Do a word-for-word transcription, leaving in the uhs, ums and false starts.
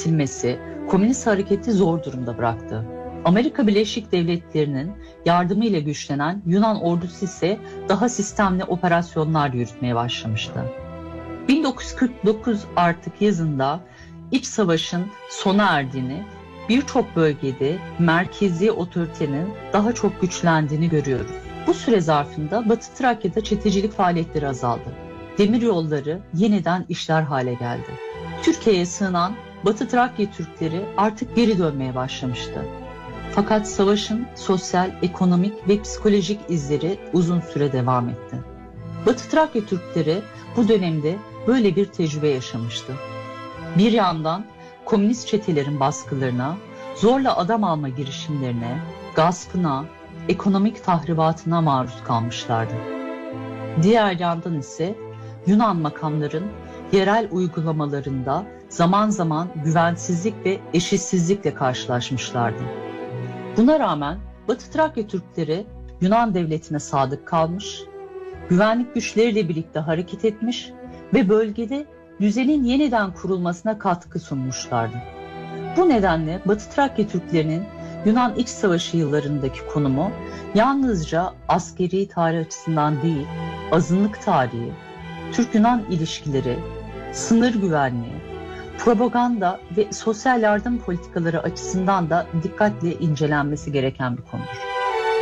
itilmesi komünist hareketi zor durumda bıraktı. Amerika Birleşik Devletleri'nin yardımıyla güçlenen Yunan ordusu ise daha sistemli operasyonlar yürütmeye başlamıştı. bin dokuz yüz kırk dokuz artık yazında iç savaşın sona erdiğini, birçok bölgede merkezi otoritenin daha çok güçlendiğini görüyoruz. Bu süre zarfında Batı Trakya'da çetecilik faaliyetleri azaldı. Demiryolları yeniden işler hale geldi. Türkiye'ye sığınan Batı Trakya Türkleri artık geri dönmeye başlamıştı. Fakat savaşın sosyal, ekonomik ve psikolojik izleri uzun süre devam etti. Batı Trakya Türkleri bu dönemde böyle bir tecrübe yaşamıştı. Bir yandan komünist çetelerin baskılarına, zorla adam alma girişimlerine, gaspına, ekonomik tahribatına maruz kalmışlardı. Diğer yandan ise Yunan makamların yerel uygulamalarında zaman zaman güvensizlik ve eşitsizlikle karşılaşmışlardı. Buna rağmen Batı Trakya Türkleri Yunan devletine sadık kalmış, güvenlik güçleriyle birlikte hareket etmiş ve bölgede düzenin yeniden kurulmasına katkı sunmuşlardı. Bu nedenle Batı Trakya Türklerinin Yunan İç Savaşı yıllarındaki konumu yalnızca askeri tarih açısından değil, azınlık tarihi, Türk-Yunan ilişkileri, sınır güvenliği, propaganda ve sosyal yardım politikaları açısından da dikkatle incelenmesi gereken bir konudur.